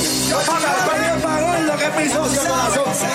Para el pagón, lo que es mi socio corazón.